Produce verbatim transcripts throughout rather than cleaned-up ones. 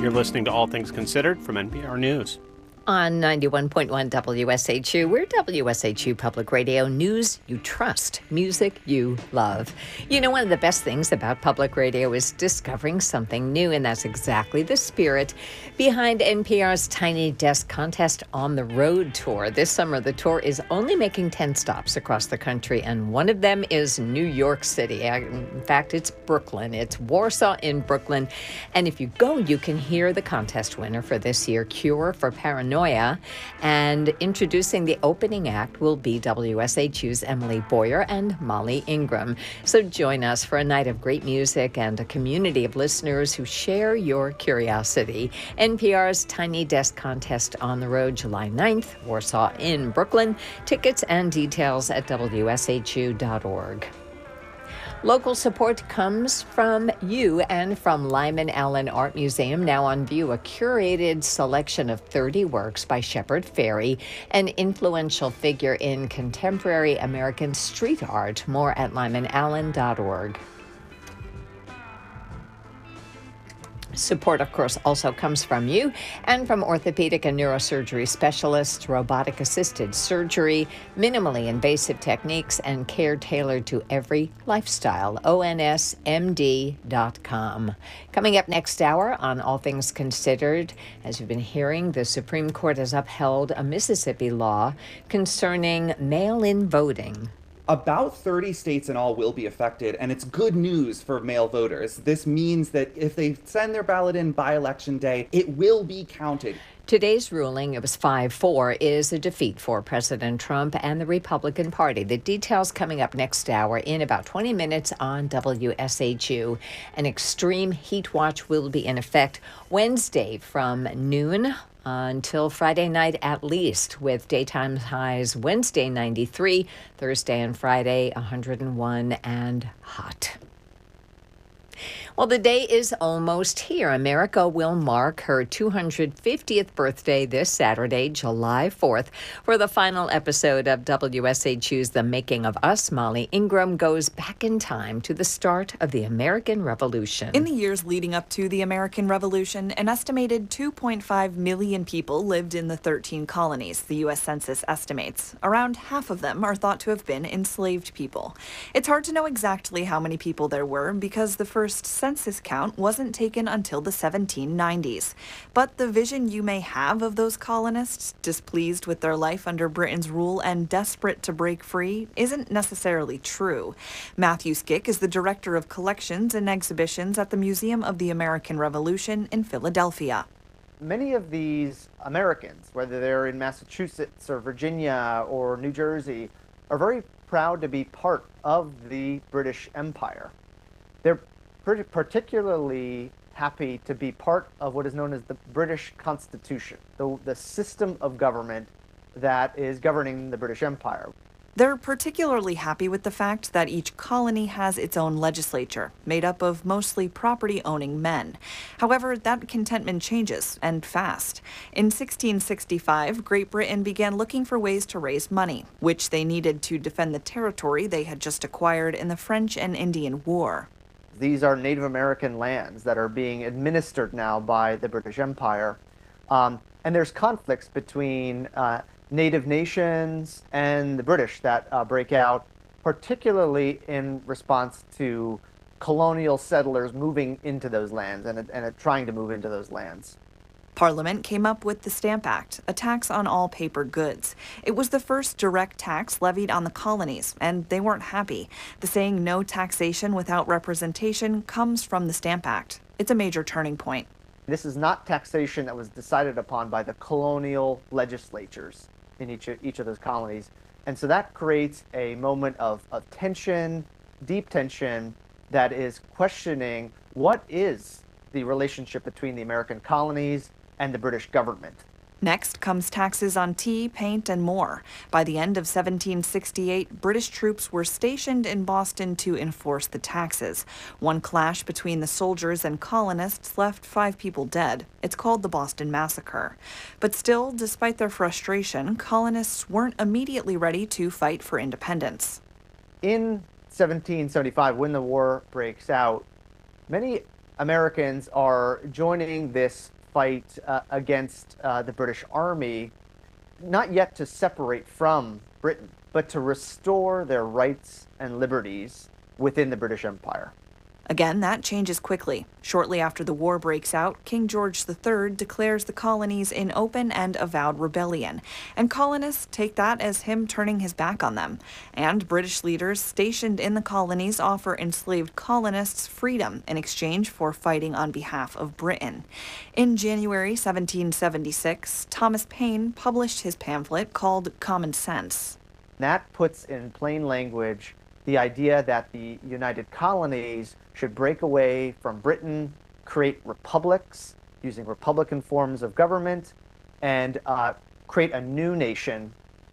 You're listening to All Things Considered from N P R News. On ninety-one point one W S H U, we're W S H U Public Radio, news you trust, music you love. You know, one of the best things about public radio is discovering something new, and that's exactly the spirit behind N P R's Tiny Desk Contest on the Road tour. This summer, the tour is only making ten stops across the country, and one of them is New York City. In fact, it's Brooklyn. It's Warsaw in Brooklyn. And if you go, you can hear the contest winner for this year, Cure for Paranoia. And introducing the opening act will be W S H U's Emily Boyer and Molly Ingram. So join us for a night of great music and a community of listeners who share your curiosity. N P R's Tiny Desk Contest on the Road, July ninth, Warsaw in Brooklyn. Tickets and details at W S H U dot org. Local support comes from you and from Lyman Allen Art Museum. Now on view, a curated selection of thirty works by Shepard Fairey, an influential figure in contemporary American street art. More at lyman allen dot org. Support, of course, also comes from you and from orthopedic and neurosurgery specialists, robotic-assisted surgery, minimally invasive techniques, and care tailored to every lifestyle. O N S M D dot com. Coming up next hour on All Things Considered, as you've been hearing, the Supreme Court has upheld a Mississippi law concerning mail-in voting. About thirty states in all will be affected, and it's good news for male voters. This means that if they send their ballot in by Election Day, it will be counted. Today's ruling, it was five four, is a defeat for President Trump and the Republican Party. The details coming up next hour in about twenty minutes on W S H U. An extreme heat watch will be in effect Wednesday from noon until Friday night at least, with daytime highs Wednesday ninety-three, Thursday and Friday one hundred one, and hot. Well, the day is almost here. America will mark her two hundred fiftieth birthday this Saturday, July fourth. For the final episode of W S H U's The Making of Us, Molly Ingram goes back in time to the start of the American Revolution. In the years leading up to the American Revolution, an estimated two point five million people lived in the thirteen colonies, the U S Census estimates. Around half of them are thought to have been enslaved people. It's hard to know exactly how many people there were because the first census count wasn't taken until the seventeen nineties. But the vision you may have of those colonists, displeased with their life under Britain's rule and desperate to break free, isn't necessarily true. Matthew Skick is the director of collections and exhibitions at the Museum of the American Revolution in Philadelphia. Many of these Americans, whether they're in Massachusetts or Virginia or New Jersey, are very proud to be part of the British Empire. They're particularly happy to be part of what is known as the British Constitution, the, the system of government that is governing the British Empire. They're particularly happy with the fact that each colony has its own legislature, made up of mostly property-owning men. However, that contentment changes, and fast. In sixteen sixty-five, Great Britain began looking for ways to raise money, which they needed to defend the territory they had just acquired in the French and Indian War. These are Native American lands that are being administered now by the British Empire. Um, and there's conflicts between uh, Native nations and the British that uh, break out, particularly in response to colonial settlers moving into those lands and, and uh, trying to move into those lands. Parliament came up with the Stamp Act, a tax on all paper goods. It was the first direct tax levied on the colonies, and they weren't happy. The saying no taxation without representation comes from the Stamp Act. It's a major turning point. This is not taxation that was decided upon by the colonial legislatures in each of, each of those colonies. And so that creates a moment of, of tension, deep tension, that is questioning what is the relationship between the American colonies and the British government. Next comes taxes on tea, paint, and more. By the end of seventeen sixty-eight, British troops were stationed in Boston to enforce the taxes. One clash between the soldiers and colonists left five people dead. It's called the Boston Massacre. But still, despite their frustration, colonists weren't immediately ready to fight for independence. In seventeen seventy-five, when the war breaks out, many Americans are joining this fight uh, against uh, the British Army, not yet to separate from Britain, but to restore their rights and liberties within the British Empire. Again, that changes quickly. Shortly after the war breaks out, King George the Third declares the colonies in open and avowed rebellion, and colonists take that as him turning his back on them. And British leaders stationed in the colonies offer enslaved colonists freedom in exchange for fighting on behalf of Britain. In January seventeen seventy-six, Thomas Paine published his pamphlet called Common Sense. That puts in plain language the idea that the United Colonies should break away from Britain, create republics using republican forms of government, and uh, create a new nation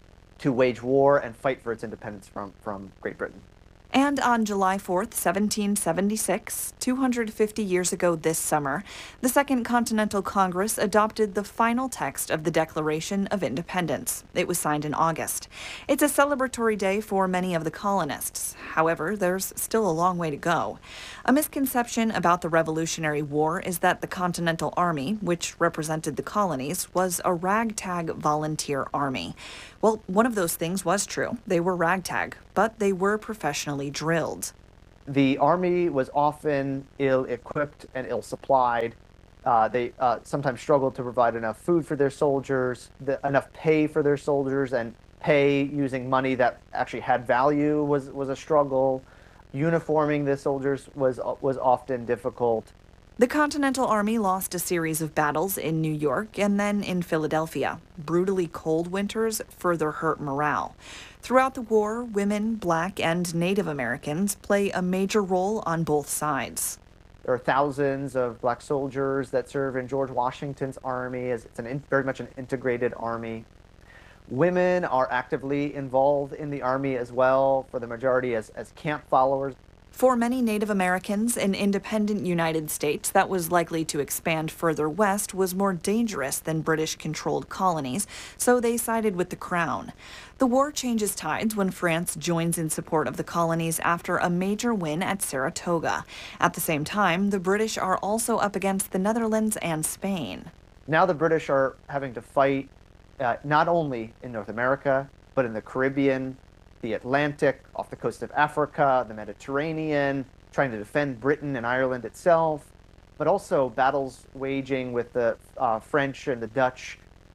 to wage war and fight for its independence from, from Great Britain. And on July fourth, seventeen seventy-six, two hundred fifty years ago this summer, the Second Continental Congress adopted the final text of the Declaration of Independence. It was signed in August. It's a celebratory day for many of the colonists. However, there's still a long way to go. A misconception about the Revolutionary War is that the Continental Army, which represented the colonies, was a ragtag volunteer army. Well, one of those things was true. They were ragtag, but they were professionally drilled. The army was often ill-equipped and ill-supplied. Uh, they uh, sometimes struggled to provide enough food for their soldiers, the, enough pay for their soldiers, and pay using money that actually had value was, was a struggle. Uniforming the soldiers was, was often difficult. The Continental Army lost a series of battles in New York and then in Philadelphia. Brutally cold winters further hurt morale. Throughout the war, women, Black, and Native Americans play a major role on both sides. There are thousands of Black soldiers that serve in George Washington's army, as it's an in, very much an integrated army. Women are actively involved in the army as well, for the majority as, as camp followers. For many Native Americans, an independent United States that was likely to expand further west was more dangerous than British-controlled colonies, so they sided with the Crown. The war changes tides when France joins in support of the colonies after a major win at Saratoga. At the same time, the British are also up against the Netherlands and Spain. Now the British are having to fight uh, not only in North America, but in the Caribbean, the Atlantic, off the coast of Africa, the Mediterranean, trying to defend Britain and Ireland itself, but also battles waging with the uh, French and the Dutch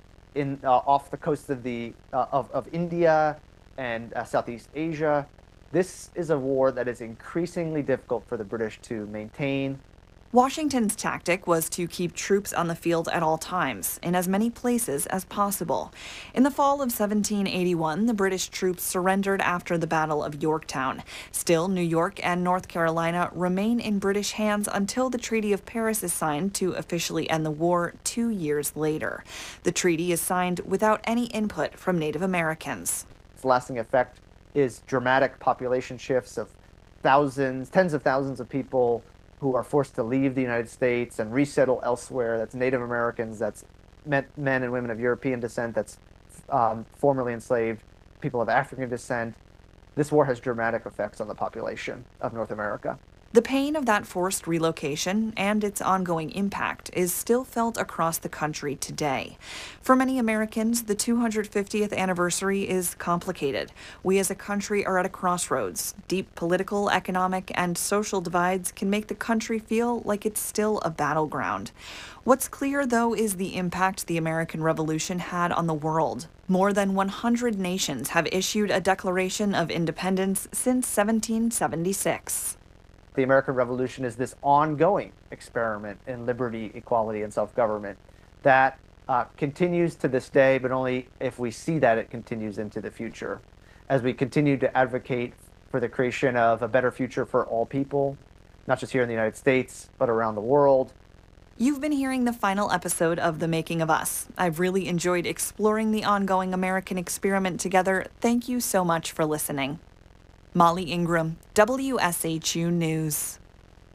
in uh, off the coast of the uh, of, of India and uh, Southeast Asia. This is a war that is increasingly difficult for the British to maintain. Washington's tactic was to keep troops on the field at all times, in as many places as possible. In the fall of seventeen eighty-one, the British troops surrendered after the Battle of Yorktown. Still, New York and North Carolina remain in British hands until the Treaty of Paris is signed to officially end the war two years later. The treaty is signed without any input from Native Americans. Its lasting effect is dramatic population shifts of thousands, tens of thousands of people who are forced to leave the United States and resettle elsewhere. That's Native Americans, that's men, men and women of European descent, that's um, formerly enslaved people of African descent. This war has dramatic effects on the population of North America. The pain of that forced relocation and its ongoing impact is still felt across the country today. For many Americans, the two hundred fiftieth anniversary is complicated. We as a country are at a crossroads. Deep political, economic, and social divides can make the country feel like it's still a battleground. What's clear, though, is the impact the American Revolution had on the world. More than one hundred nations have issued a Declaration of Independence since seventeen seventy-six. The American Revolution is this ongoing experiment in liberty, equality, and self-government that uh, continues to this day, but only if we see that it continues into the future. As we continue to advocate for the creation of a better future for all people, not just here in the United States, but around the world. You've been hearing the final episode of The Making of Us. I've really enjoyed exploring the ongoing American experiment together. Thank you so much for listening. Molly Ingram, W S H U News.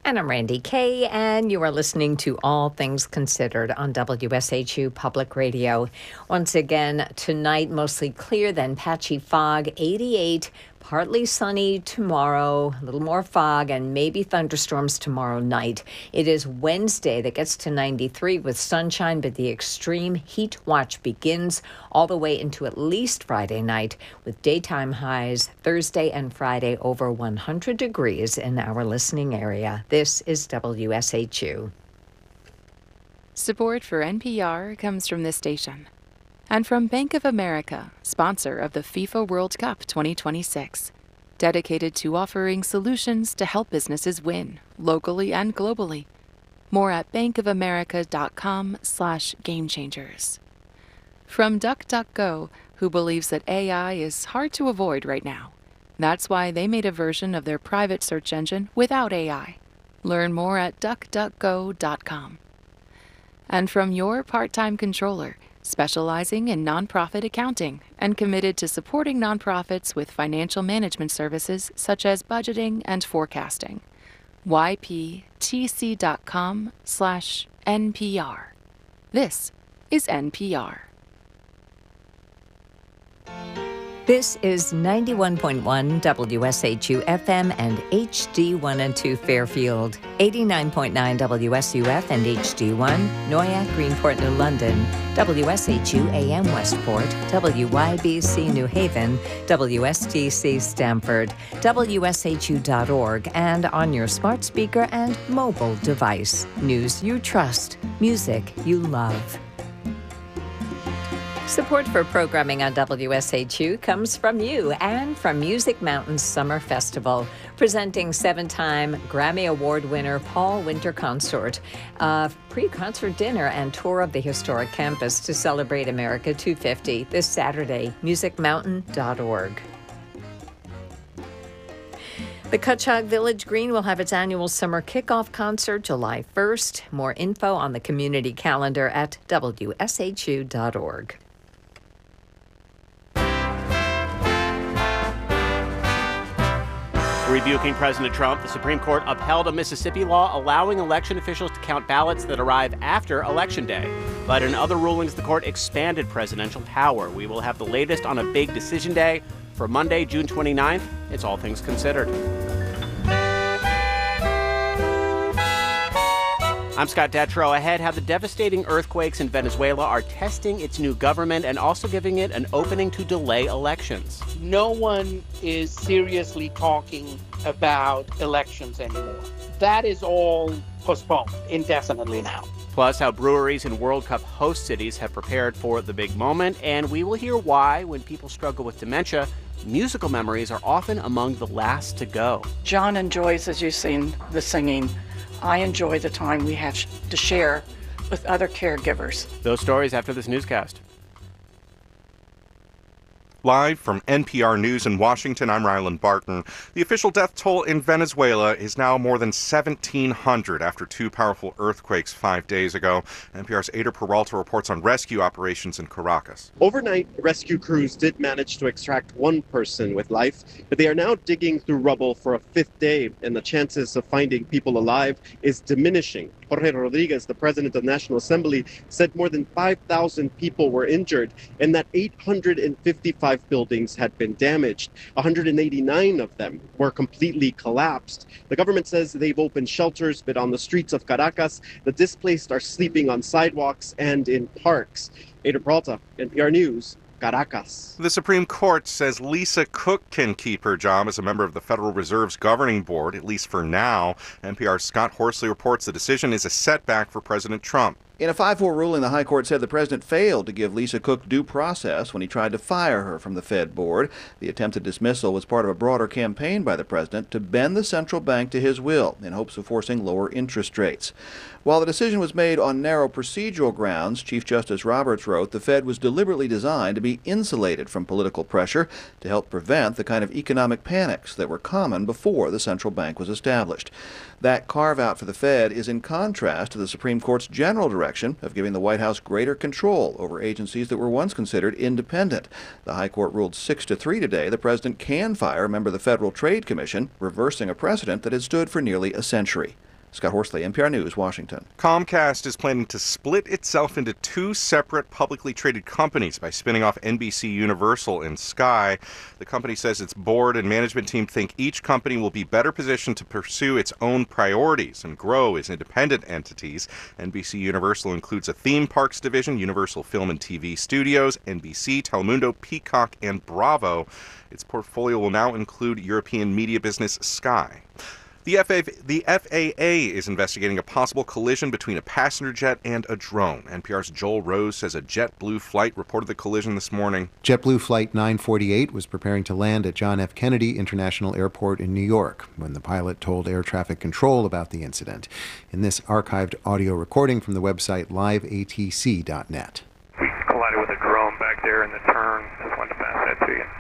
And I'm Randy Kay, and you are listening to All Things Considered on W S H U Public Radio. Once again, tonight, mostly clear, then patchy fog, eighty-eight. Partly sunny tomorrow, a little more fog, and maybe thunderstorms tomorrow night. It is Wednesday that gets to ninety-three with sunshine, but the extreme heat watch begins all the way into at least Friday night, with daytime highs Thursday and Friday over one hundred degrees in our listening area. This is W S H U. Support for N P R comes from this station. And from Bank of America, sponsor of the FIFA World Cup twenty twenty-six, dedicated to offering solutions to help businesses win, locally and globally. More at bankofamerica.com slash game changers. From DuckDuckGo, who believes that A I is hard to avoid right now. That's why they made a version of their private search engine without A I. Learn more at duck duck go dot com. And from your part-time controller, specializing in nonprofit accounting and committed to supporting nonprofits with financial management services such as budgeting and forecasting. Y P T C dot com slash N P R. This is N P R. This is ninety-one point one W S H U F M and H D one and two Fairfield, eighty-nine point nine W S U F and H D one, Noyak, Greenport, New London, W S H U A M Westport, W Y B C New Haven, W S T C Stamford, W S H U dot org, and on your smart speaker and mobile device. News you trust, music you love. Support for programming on W S H U comes from you and from Music Mountain's Summer Festival, presenting seven-time Grammy Award winner Paul Winter Consort, a pre-concert dinner and tour of the historic campus to celebrate America two fifty this Saturday, music mountain dot org. The Cutchogue Village Green will have its annual summer kickoff concert July first. More info on the community calendar at W S H U dot org. Rebuking President Trump, the Supreme Court upheld a Mississippi law allowing election officials to count ballots that arrive after Election Day. But in other rulings, the court expanded presidential power. We will have the latest on a big decision day. For Monday, June twenty-ninth, it's All Things Considered. I'm Scott Detrow. Ahead, how the devastating earthquakes in Venezuela are testing its new government and also giving it an opening to delay elections. No one is seriously talking about elections anymore. That is all postponed indefinitely now. Plus, how breweries in World Cup host cities have prepared for the big moment. And we will hear why, when people struggle with dementia, musical memories are often among the last to go. John enjoys, as you've seen, the singing. I enjoy the time we have to share with other caregivers. Those stories after this newscast. Live from N P R News in Washington, I'm Ryland Barton. The official death toll in Venezuela is now more than seventeen hundred after two powerful earthquakes five days ago. N P R's Ada Peralta reports on rescue operations in Caracas. Overnight, rescue crews did manage to extract one person with life, but they are now digging through rubble for a fifth day, and the chances of finding people alive is diminishing. Jorge Rodriguez, the president of the National Assembly, said more than five thousand people were injured and that eight hundred fifty-five buildings had been damaged. one hundred eighty-nine of them were completely collapsed. The government says they've opened shelters, but on the streets of Caracas, the displaced are sleeping on sidewalks and in parks. Ada Peralta, N P R News, Caracas. The Supreme Court says Lisa Cook can keep her job as a member of the Federal Reserve's governing board, at least for now. N P R's Scott Horsley reports the decision is a setback for President Trump. In a five four ruling, the High Court said the president failed to give Lisa Cook due process when he tried to fire her from the Fed board. The attempted dismissal was part of a broader campaign by the president to bend the central bank to his will in hopes of forcing lower interest rates. While the decision was made on narrow procedural grounds, Chief Justice Roberts wrote the Fed was deliberately designed to be insulated from political pressure to help prevent the kind of economic panics that were common before the central bank was established. That carve-out for the Fed is in contrast to the Supreme Court's general direction of giving the White House greater control over agencies that were once considered independent. The High Court ruled six to three today the president can fire a member of the Federal Trade Commission, reversing a precedent that had stood for nearly a century. Scott Horsley, N P R News, Washington. Comcast is planning to split itself into two separate publicly traded companies by spinning off N B C Universal and Sky. The company says its board and management team think each company will be better positioned to pursue its own priorities and grow as independent entities. N B C Universal includes a theme parks division, Universal Film and T V Studios, N B C, Telemundo, Peacock, and Bravo. Its portfolio will now include European media business Sky. The F A A, the F A A is investigating a possible collision between a passenger jet and a drone. N P R's Joel Rose says a JetBlue flight reported the collision this morning. JetBlue Flight nine forty-eight was preparing to land at John F. Kennedy International Airport in New York when the pilot told air traffic control about the incident. In this archived audio recording from the website live A T C dot net. We collided with a drone back there in the turn. Just wanted to pass that to you.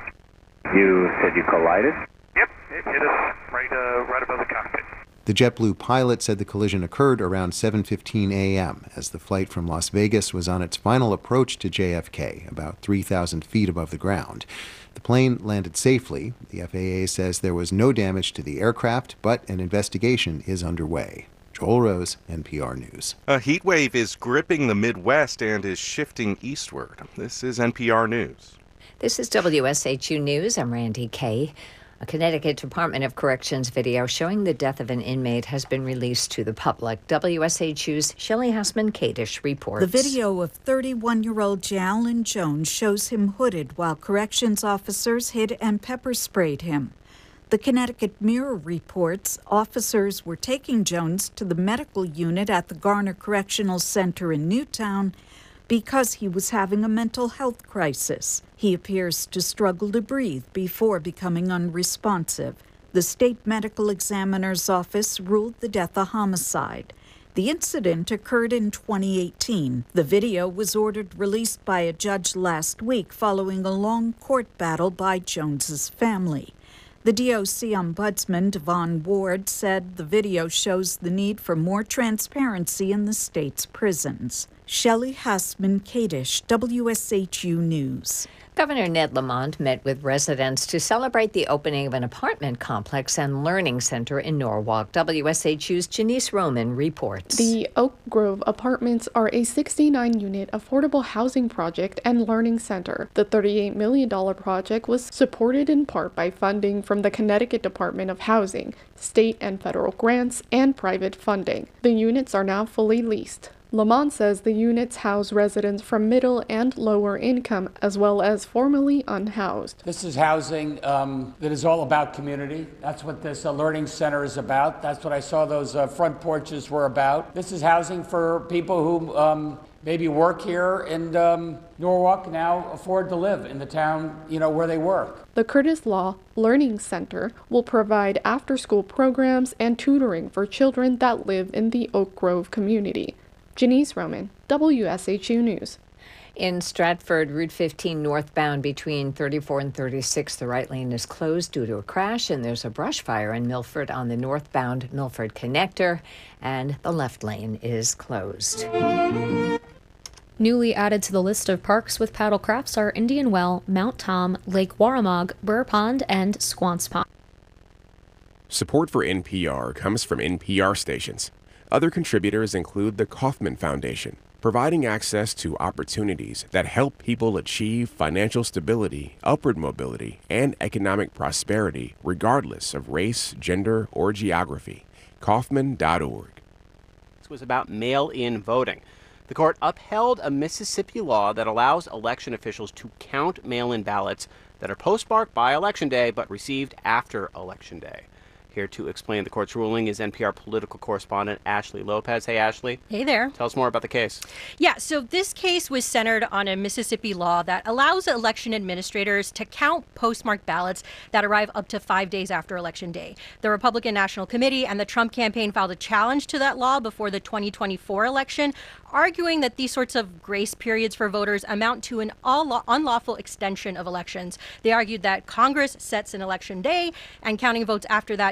You said you collided? Yep, it hit us right, uh, right above the cockpit. The JetBlue pilot said the collision occurred around seven fifteen a.m. as the flight from Las Vegas was on its final approach to J F K, about three thousand feet above the ground. The plane landed safely. The F A A says there was no damage to the aircraft, but an investigation is underway. Joel Rose, N P R News. A heat wave is gripping the Midwest and is shifting eastward. This is N P R News. This is W S H U News. I'm Randy Kay. A Connecticut Department of Corrections video showing the death of an inmate has been released to the public. W S H U's Shelley Hassman-Kadish reports. The video of thirty-one-year-old Jalen Jones shows him hooded while corrections officers hit and pepper sprayed him. The Connecticut Mirror reports officers were taking Jones to the medical unit at the Garner Correctional Center in Newtown because he was having a mental health crisis. He appears to struggle to breathe before becoming unresponsive. The state medical examiner's office ruled the death a homicide. The incident occurred in twenty eighteen. The video was ordered released by a judge last week following a long court battle by Jones's family. The D O C ombudsman, Devon Ward, said the video shows the need for more transparency in the state's prisons. Shelley Hassman-Kadish, W S H U News. Governor Ned Lamont met with residents to celebrate the opening of an apartment complex and learning center in Norwalk. W S H U's Janice Roman reports. The Oak Grove Apartments are a sixty-nine unit affordable housing project and learning center. The thirty-eight million dollars project was supported in part by funding from the Connecticut Department of Housing, state and federal grants, and private funding. The units are now fully leased. Lamont says the units house residents from middle and lower income, as well as formerly unhoused. This is housing um, that is all about community. That's what this uh, learning center is about. That's what I saw those uh, front porches were about. This is housing for people who um, maybe work here and um, Norwalk now afford to live in the town, you know, where they work. The Curtis Law Learning Center will provide after-school programs and tutoring for children that live in the Oak Grove community. Janice Roman, W S H U News. In Stratford, Route fifteen northbound between thirty-four and thirty-six, the right lane is closed due to a crash, and there's a brush fire in Milford on the northbound Milford connector, and the left lane is closed. Newly added to the list of parks with paddle crafts are Indian Well, Mount Tom, Lake Warramog, Burr Pond, and Squance Pond. Support for N P R comes from N P R stations. Other contributors include the Kauffman Foundation, providing access to opportunities that help people achieve financial stability, upward mobility, and economic prosperity regardless of race, gender, or geography. Kauffman dot org. This was about mail-in voting. The court upheld a Mississippi law that allows election officials to count mail-in ballots that are postmarked by Election Day but received after Election Day. Here to explain the court's ruling is N P R political correspondent Ashley Lopez. Hey, Ashley. Hey there. Tell us more about the case. Yeah, so this case was centered on a Mississippi law that allows election administrators to count postmarked ballots that arrive up to five days after Election Day. The Republican National Committee and the Trump campaign filed a challenge to that law before the twenty twenty-four election, arguing that these sorts of grace periods for voters amount to an unlawful extension of elections. They argued that Congress sets an election day, and counting votes after that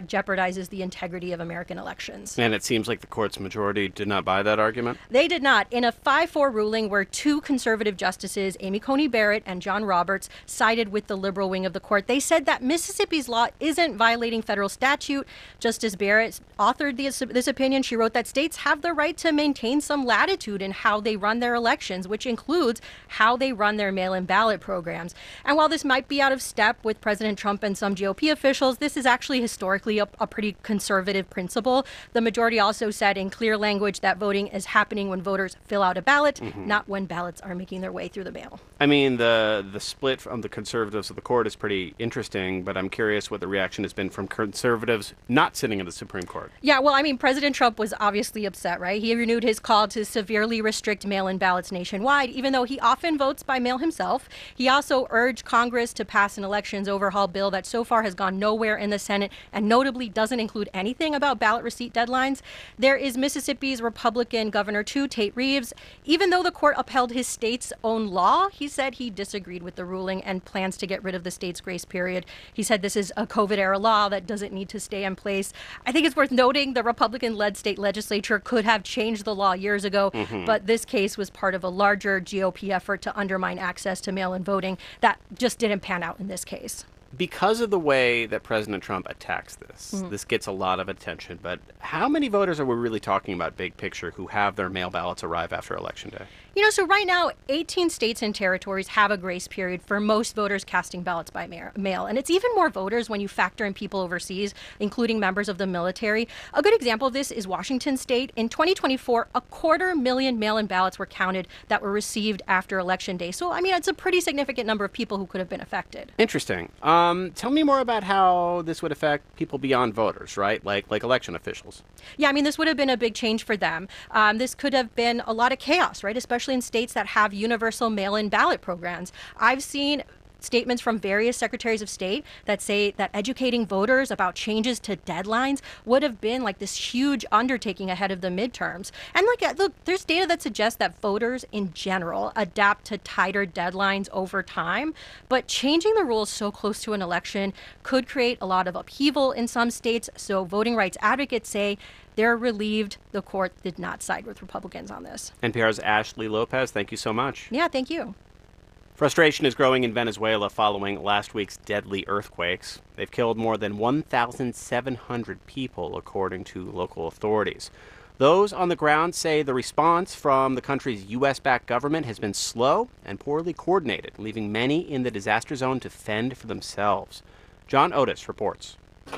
jeopardizes the integrity of American elections. And it seems like the court's majority did not buy that argument? They did not. In a five four ruling where two conservative justices, Amy Coney Barrett and John Roberts, sided with the liberal wing of the court, they said that Mississippi's law isn't violating federal statute. Justice Barrett authored this, this opinion. She wrote that states have the right to maintain some latitude in how they run their elections, which includes how they run their mail-in ballot programs. And while this might be out of step with President Trump and some G O P officials, this is actually historically a, a pretty conservative principle. The majority also said in clear language that voting is happening when voters fill out a ballot, mm-hmm. not when ballots are making their way through the mail. I mean, the the split from the conservatives of the court is pretty interesting, but I'm curious what the reaction has been from conservatives not sitting in the Supreme Court. Yeah, well, I mean, President Trump was obviously upset, right? He renewed his call to severely restrict mail-in ballots nationwide, even though he often votes by mail himself. He also urged Congress to pass an elections overhaul bill that so far has gone nowhere in the Senate and notably doesn't include anything about ballot receipt deadlines. There is Mississippi's Republican governor, too, Tate Reeves. Even though the court upheld his state's own law, he said he disagreed with the ruling and plans to get rid of the state's grace period. He said this is a COVID-era law that doesn't need to stay in place. I think it's worth noting the Republican-led state legislature could have changed the law years ago, mm-hmm. but this case was part of a larger G O P effort to undermine access to mail-in voting that just didn't pan out in this case. Because of the way that President Trump attacks this, mm-hmm. this gets a lot of attention. But how many voters are we really talking about, big picture, who have their mail ballots arrive after Election Day? You know, so right now, eighteen states and territories have a grace period for most voters casting ballots by mail. And it's even more voters when you factor in people overseas, including members of the military. A good example of this is Washington State. In twenty twenty-four, a quarter million mail-in ballots were counted that were received after Election Day. So, I mean, it's a pretty significant number of people who could have been affected. Interesting. Um, tell me more about how this would affect people beyond voters, right? Like, like election officials. Yeah, I mean, this would have been a big change for them. Um, this could have been a lot of chaos, right? Especially in states that have universal mail-in ballot programs. I've seen statements from various secretaries of state that say that educating voters about changes to deadlines would have been like this huge undertaking ahead of the midterms. And like, look, there's data that suggests that voters in general adapt to tighter deadlines over time, but changing the rules so close to an election could create a lot of upheaval in some states. So voting rights advocates say they're relieved the court did not side with Republicans on this. N P R's Ashley Lopez, thank you so much. Yeah, thank you. Frustration is growing in Venezuela following last week's deadly earthquakes. They've killed more than one thousand seven hundred people, according to local authorities. Those on the ground say the response from the country's U S-backed government has been slow and poorly coordinated, leaving many in the disaster zone to fend for themselves. John Otis reports.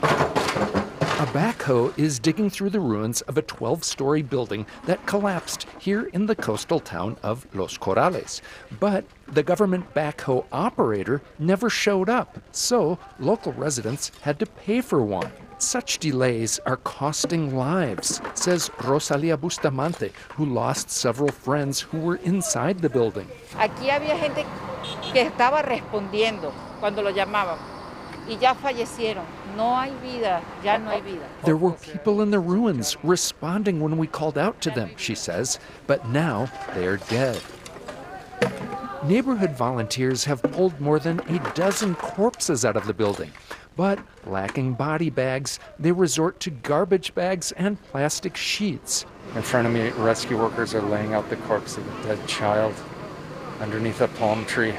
A backhoe is digging through the ruins of a twelve-story building that collapsed here in the coastal town of Los Corrales. But the government backhoe operator never showed up, so local residents had to pay for one. Such delays are costing lives, says Rosalia Bustamante, who lost several friends who were inside the building. Aquí había gente que estaba respondiendo cuando lo llamábamos. Y ya fallecieron. No hay vida. Ya no hay vida. There were people in the ruins responding when we called out to them, she says, but now they're dead. Neighborhood volunteers have pulled more than a dozen corpses out of the building. But lacking body bags, they resort to garbage bags and plastic sheets. In front of me, rescue workers are laying out the corpse of a dead child underneath a palm tree.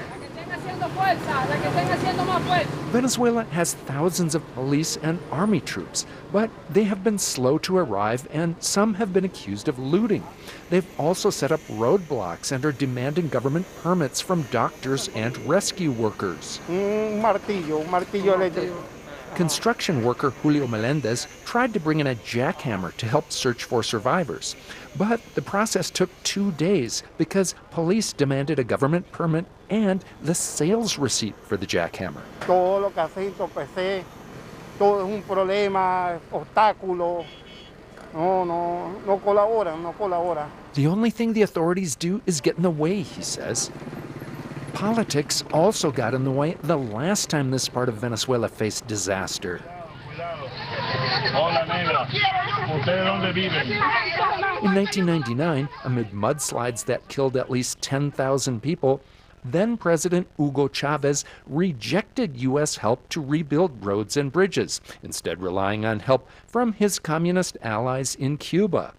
Venezuela has thousands of police and army troops, but they have been slow to arrive and some have been accused of looting. They've also set up roadblocks and are demanding government permits from doctors and rescue workers. Martillo, martillo eléctrico. Construction worker Julio Melendez tried to bring in a jackhammer to help search for survivors. But the process took two days because police demanded a government permit and the sales receipt for the jackhammer. Todo lo que hace entorpecer, todo es un problema, obstáculo. No, no, no colaboran, no colaboran. The only thing the authorities do is get in the way, he says. Politics also got in the way the last time this part of Venezuela faced disaster. In nineteen ninety-nine, amid mudslides that killed at least ten thousand people, then President Hugo Chavez rejected U S help to rebuild roads and bridges, instead relying on help from his communist allies in Cuba.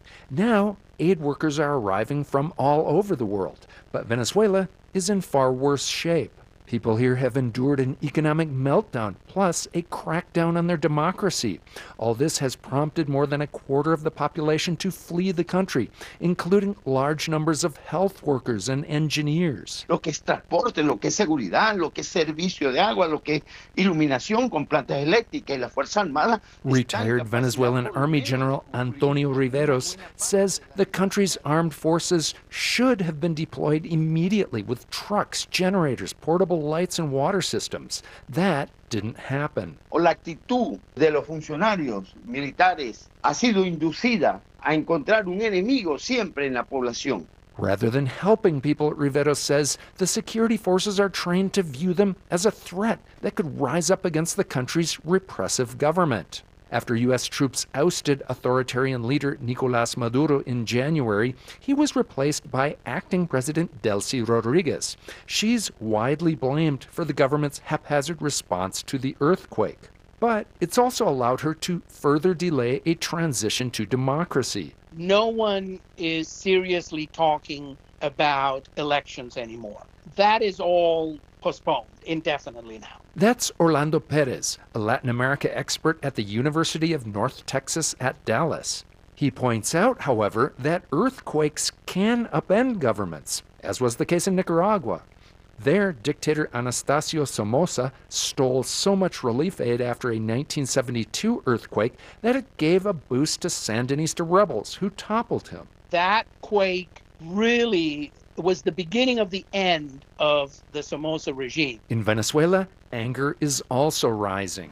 Now, aid workers are arriving from all over the world, but Venezuela is in far worse shape. People here have endured an economic meltdown, plus a crackdown on their democracy. All this has prompted more than a quarter of the population to flee the country, including large numbers of health workers and engineers. Lo que es transporte, lo que es seguridad, lo que es servicio de agua, lo que es iluminación con plantas eléctricas y la Fuerza Armada. Retired Venezuelan Army General Antonio Riveros says the country's armed forces should have been deployed immediately with trucks, generators, portable lights and water systems. That didn't happen. O la actitud de los funcionarios militares ha sido inducida a encontrar un enemigo siempre en la población. Rather than helping people, Riveros says, the security forces are trained to view them as a threat that could rise up against the country's repressive government. After U S troops ousted authoritarian leader Nicolás Maduro in January, he was replaced by acting President Delcy Rodriguez. She's widely blamed for the government's haphazard response to the earthquake. But it's also allowed her to further delay a transition to democracy. No one is seriously talking about elections anymore. That is all postponed indefinitely now. That's Orlando Perez, a Latin America expert at the University of North Texas at Dallas. He points out, however, that earthquakes can upend governments, as was the case in Nicaragua. There, dictator Anastasio Somoza stole so much relief aid after a nineteen seventy-two earthquake that it gave a boost to Sandinista rebels who toppled him. That quake really was the beginning of the end of the Somoza regime. In Venezuela, anger is also rising.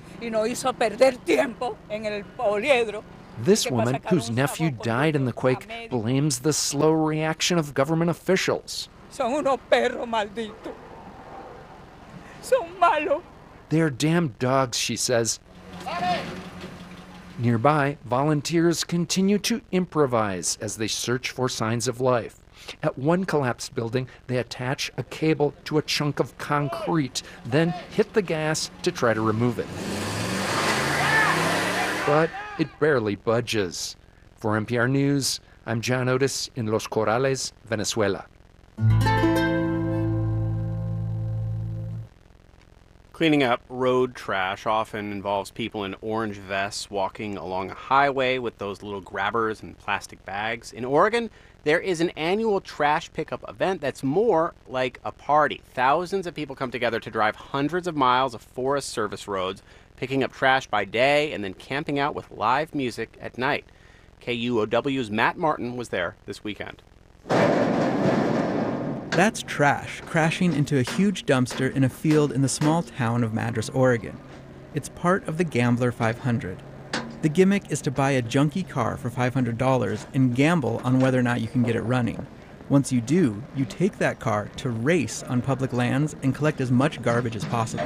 This woman, whose nephew died in the quake, blames the slow reaction of government officials. Son unos perros malditos. Son malos. They're damn dogs, she says. Nearby, volunteers continue to improvise as they search for signs of life. At one collapsed building, they attach a cable to a chunk of concrete, then hit the gas to try to remove it. But it barely budges. For N P R News, I'm John Otis in Los Corrales, Venezuela. Cleaning up road trash often involves people in orange vests walking along a highway with those little grabbers and plastic bags. In Oregon, there is an annual trash pickup event that's more like a party. Thousands of people come together to drive hundreds of miles of Forest Service roads, picking up trash by day and then camping out with live music at night. K U O W's Matt Martin was there this weekend. That's trash crashing into a huge dumpster in a field in the small town of Madras, Oregon. It's part of the Gambler five hundred. The gimmick is to buy a junky car for five hundred dollars and gamble on whether or not you can get it running. Once you do, you take that car to race on public lands and collect as much garbage as possible.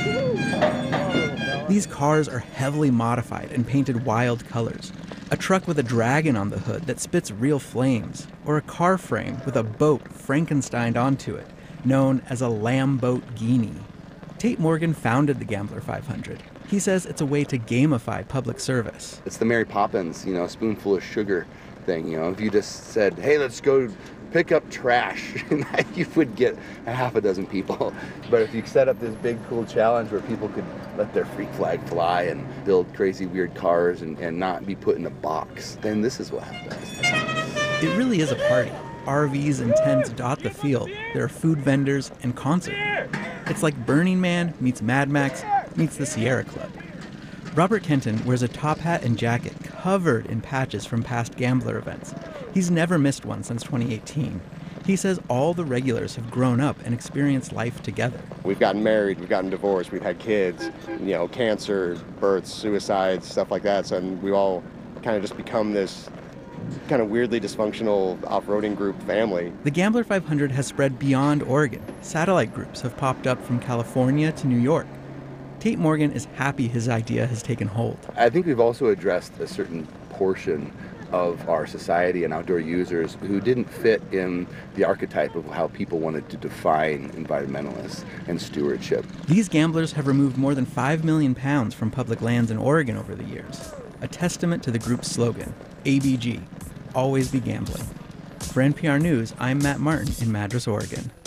These cars are heavily modified and painted wild colors. A truck with a dragon on the hood that spits real flames, or a car frame with a boat Frankensteined onto it, known as a lamb boat guinea. Tate Morgan founded the Gambler five hundred. He says it's a way to gamify public service. It's the Mary Poppins, you know, spoonful of sugar thing, you know. If you just said, hey, let's go pick up trash, you would get a half a dozen people. But if you set up this big, cool challenge where people could let their freak flag fly and build crazy, weird cars and, and not be put in a box, then this is what happens. It really is a party. R Vs and tents dot the field. There are food vendors and concert. It's like Burning Man meets Mad Max meets the Sierra Club. Robert Kenton wears a top hat and jacket covered in patches from past Gambler events. He's never missed one since twenty eighteen. He says all the regulars have grown up and experienced life together. We've gotten married, we've gotten divorced, we've had kids, you know, cancer, births, suicides, stuff like that. So and we all kind of just become this kind of weirdly dysfunctional off-roading group family. The Gambler five hundred has spread beyond Oregon. Satellite groups have popped up from California to New York. Tate Morgan is happy his idea has taken hold. I think we've also addressed a certain portion of our society and outdoor users who didn't fit in the archetype of how people wanted to define environmentalists and stewardship. These gamblers have removed more than five million pounds from public lands in Oregon over the years, a testament to the group's slogan, A B G, Always Be Gambling. For N P R News, I'm Matt Martin in Madras, Oregon.